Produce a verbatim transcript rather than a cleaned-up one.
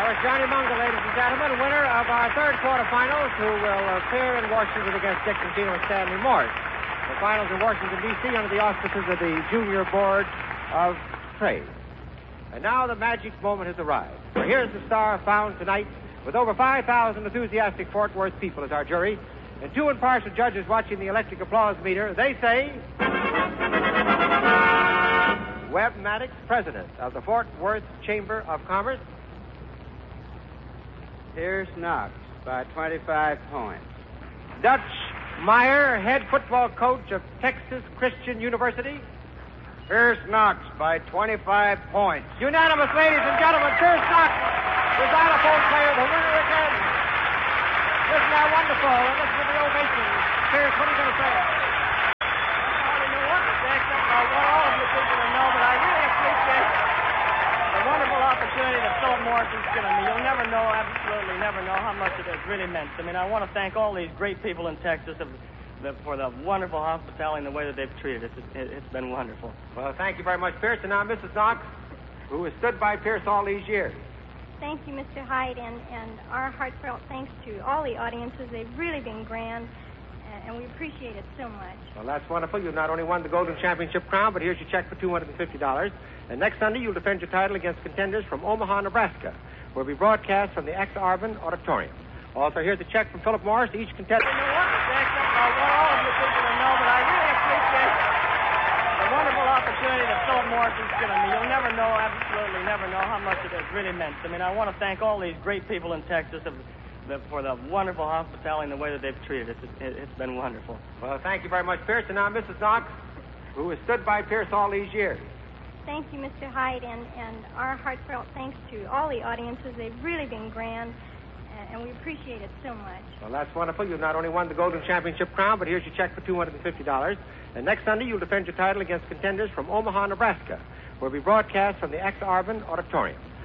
course, Johnny Mungo, ladies and gentlemen, winner of our third quarterfinals, who will appear in Washington against Dick Contino and Stanley Morse. The finals in Washington, D C under the auspices of the Junior Board of Trade. And now the magic moment has arrived. For here's the star found tonight with over five thousand enthusiastic Fort Worth people as our jury and two impartial judges watching the electric applause meter. They say... Webb Maddox, president of the Fort Worth Chamber of Commerce. Pierce Knox by twenty-five points. Dutch Meyer, head football coach of Texas Christian University. Pierce Knox by twenty-five points. Unanimous, ladies and gentlemen. Pierce Knox, the xylophone player, the winner again. Isn't that wonderful? And listen to the ovation. Pierce, what are you going to say? I don't know what to say, except I want all of you people to know that I really appreciate the wonderful opportunity that Philip Morris has given me. You'll never know, absolutely never know how much it has really meant to me. And I want to thank all these great people in Texas of the, for the wonderful hospitality and the way that they've treated us. It, it's been wonderful. Well, thank you very much, Pierce. And now Missus Knox, who has stood by Pierce all these years. Thank you, Mister Hyde, and, and our heartfelt thanks to all the audiences. They've really been grand, and, and we appreciate it so much. Well, that's wonderful. You've not only won the Golden Championship crown, but here's your check for two hundred fifty dollars. And next Sunday, you'll defend your title against contenders from Omaha, Nebraska, where we broadcast from the Ex-Arvin Auditorium. Also, here's a check from Philip Morris to each contender. I don't know what to say, except I want all of you people to know that I really appreciate the wonderful opportunity that Philip Morris has given me. You'll never know, absolutely never know how much it has really meant to me. And I want to thank all these great people in Texas of the, for the wonderful hospitality and the way that they've treated us. It, it, it's been wonderful. Well, thank you very much, Pierce. And now Missus Knox, who has stood by Pierce all these years. Thank you, Mister Hyde, and, and our heartfelt thanks to all the audiences. They've really been grand, and, and we appreciate it so much. Well, that's wonderful. You've not only won the Golden Championship crown, but here's your check for two hundred fifty dollars. And next Sunday, you'll defend your title against contenders from Omaha, Nebraska, where we broadcast from the Ex-Arvin Auditorium.